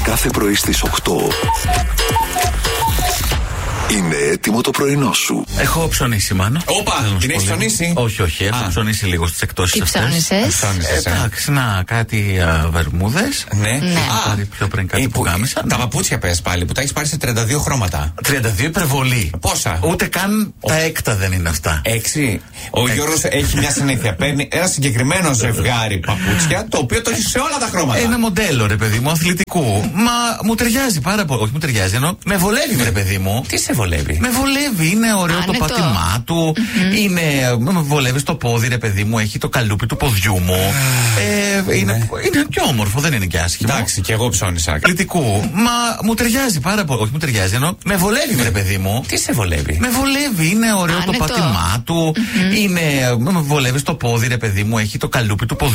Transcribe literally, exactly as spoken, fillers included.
Κάθε πρωί στις οκτώ. Είναι έτοιμο το πρωινό σου. Έχω ψωνίσει, μάνα. Όπα, την έχεις ψωνίσει? Όχι, όχι, έχω Α. ψωνίσει λίγο στις εκτόσεις αυτές. Τι ψώνισες? Εντάξει, να, κάτι α, βερμούδες. Ναι. Ναι. Πάρει πιο πριν κάτι που γάμισα. Τα παπούτσια πες πάλι, που τα έχεις πάρει σε τριάντα δύο χρώματα. τριάντα δύο υπερβολή. Πόσα? Ούτε καν Ο... τα έκτα δεν είναι αυτά. Έξι. Ο Γιώργος έχει μια συνήθεια. Παίρνει ένα συγκεκριμένο ζευγάρι παπούτσια, το οποίο το έχει σε όλα τα χρώματα. Ένα μοντέλο, ρε παιδί μου, αθλητικού. Μα μου ταιριάζει πάρα πολύ. Όχι, μου ταιριάζει, ενώ με βολεύει, ρε παιδί μου. Τι σε βολεύει? Με βολεύει, είναι ωραίο Άνετο. το πάτημά του. Mm-hmm. Είναι, με βολεύει στο πόδι, ρε παιδί μου, έχει το καλούπι του ποδιού μου. ε, είναι, είναι και όμορφο, δεν είναι και άσχημο. Εντάξει, και εγώ ψώνισα. Αθλητικού. Μα μου ταιριάζει πάρα πολύ. Όχι, μου ταιριάζει, ενώ με βολεύει, ρε παιδί μου. Τι σε βολεύει? Με βολεύει, είναι ωραίο Άνετο. το πάτημά του. Mm-hmm. Είναι, με βολεύει στο πόδι, ρε παιδί μου, έχει το καλούπι του ποδιού.